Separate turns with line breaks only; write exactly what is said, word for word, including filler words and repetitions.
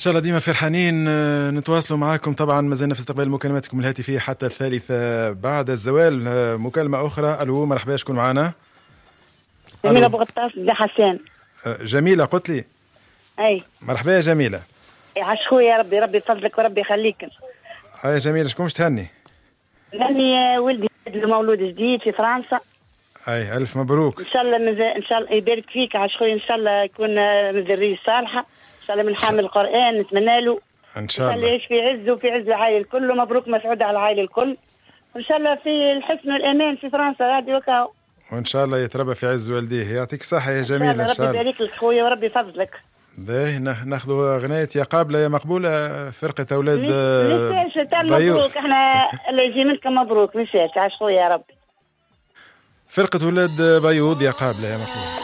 شاء الله ديما فرحانين نتواصلوا معاكم. طبعا ما زلنا في استقبال مكالماتكم الهاتفية حتى الثالثة بعد الزوال. مكالمة أخرى. ألو مرحبا، شكون معنا؟
جميلة أبو غطاس بن حسان.
جميلة قلت لي؟
أي
مرحبا يا جميلة.
عاش خويا، ربي ربي يفضلك وربي يخليك.
هاي جميلة، شكون باش تهني؟
نهني ولدي مولود جديد في فرنسا.
أي ألف مبروك.
إن شاء الله مز... إن شاء الله يبارك فيك عاش خويا، إن شاء الله يكون من ذرية صالحة، إن شاء الله من حامل القرآن نتمنى له.
إن شاء الله.
إن شاء الله يعيش في عز وفي عز العائلة الكل. مبروك مسعود على العائلة الكل. وإن شاء الله في الحسن والأمان في فرنسا غادي وكاو.
وإن شاء الله يتربى في عز والديه. يعطيك الصحة يا جميلة.
إن شاء الله ربي يبارك لك خويا وربي يفضلك.
باهي ناخذوا غناية يا قابلة يا مقبولة فرقة أولاد
بيوت. مبروك، احنا اللي يجي منكم مبروك. مشيت عاش خويا يا رب.
فرقة أولاد بيوض يا قابلة يا مقبولة.